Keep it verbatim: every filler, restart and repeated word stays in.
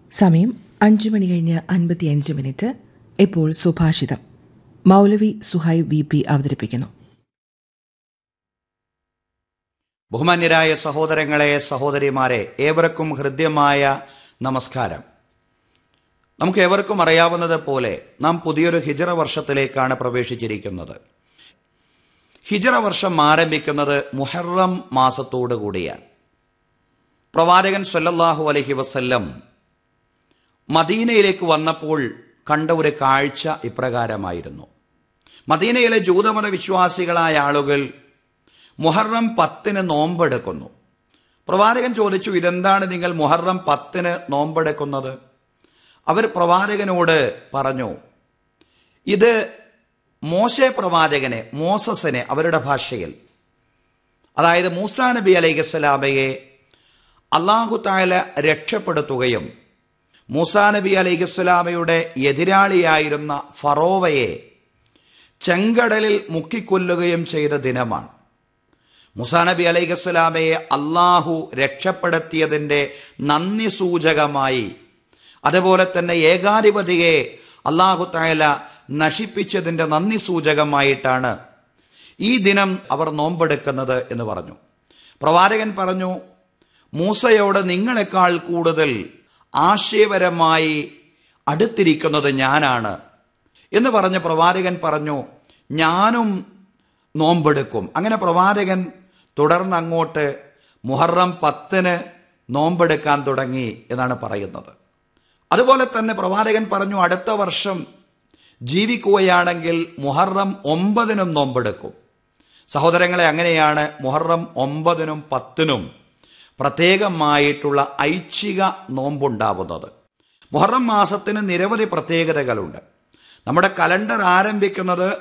സമയം അഞ്ചു മണി കഴിഞ്ഞ് അൻപത്തിയഞ്ച് മിനിറ്റ്. ഇപ്പോൾ സുഭാഷിതം. മൗലവി സുഹൈബ് വി പി അവതരിപ്പിക്കുന്നു. ബഹുമാന്യരായ സഹോദരങ്ങളെ, സഹോദരിമാരെ, ഏവർക്കും ഹൃദ്യമായ നമസ്കാരം. നമുക്ക് ഏവർക്കും അറിയാവുന്നത് പോലെ നാം പുതിയൊരു ഹിജറ വർഷത്തിലേക്കാണ് പ്രവേശിച്ചിരിക്കുന്നത്. ഹിജറ വർഷം ആരംഭിക്കുന്നത് മുഹറം മാസത്തോടു കൂടിയാണ്. പ്രവാചകൻ സ്വല്ലല്ലാഹു അലൈഹി വസല്ലം മദീനയിലേക്ക് വന്നപ്പോൾ കണ്ട ഒരു കാഴ്ച ഇപ്രകാരമായിരുന്നു. മദീനയിലെ ജൂതമത വിശ്വാസികളായ ആളുകൾ മുഹറം പത്തിന് നോമ്പെടുക്കുന്നു. പ്രവാചകൻ ചോദിച്ചു, ഇതെന്താണ് നിങ്ങൾ മുഹറം പത്തിന് നോമ്പെടുക്കുന്നത്? അവർ പ്രവാചകനോട് പറഞ്ഞു, ഇത് മോശെ പ്രവാചകനെ, മോസസിനെ, അവരുടെ ഭാഷയിൽ, അതായത് മൂസാ നബി അലൈഹിസ്സലാമയെ അല്ലാഹു തആല രക്ഷപ്പെടുത്തുകയും മൂസാ നബി അലൈഹിസ്സലാമയുടെ എതിരാളിയായിരുന്ന ഫറോവയെ ചെങ്കടലിൽ മുക്കിക്കൊല്ലുകയും ചെയ്ത ദിനമാണ്. മൂസാ നബി അലൈഹിസ്സലാമയെ അല്ലാഹു രക്ഷപ്പെടുത്തിയതിൻ്റെ നന്ദി സൂചകമായി, അതുപോലെ തന്നെ ഏകാധിപതിയെ അല്ലാഹു തആല നശിപ്പിച്ചതിൻ്റെ നന്ദി സൂചകമായിട്ടാണ് ഈ ദിനം അവർ നോമ്പെടുക്കുന്നത് എന്ന് പറഞ്ഞു. പ്രവാചകൻ പറഞ്ഞു, മൂസയോട് നിങ്ങളെക്കാൾ കൂടുതൽ ആശയപരമായി അടുത്തിരിക്കുന്നത് ഞാനാണ് എന്ന് പറഞ്ഞ് പ്രവാചകൻ പറഞ്ഞു, ഞാനും നോമ്പെടുക്കും. അങ്ങനെ പ്രവാചകൻ തുടർന്ന് അങ്ങോട്ട് മുഹറം പത്തിന് നോമ്പെടുക്കാൻ തുടങ്ങി എന്നാണ് പറയുന്നത്. അതുപോലെ തന്നെ പ്രവാചകൻ പറഞ്ഞു, അടുത്ത വർഷം ജീവിക്കുകയാണെങ്കിൽ മുഹറം ഒമ്പതിനും നോമ്പെടുക്കും. സഹോദരങ്ങളെ, അങ്ങനെയാണ് മുഹറം ഒമ്പതിനും പത്തിനും പ്രത്യേകമായിട്ടുള്ള ഐച്ഛിക നോമ്പുണ്ടാവുന്നത്. മുഹറം മാസത്തിന് നിരവധി പ്രത്യേകതകളുണ്ട്. നമ്മുടെ കലണ്ടർ ആരംഭിക്കുന്നത്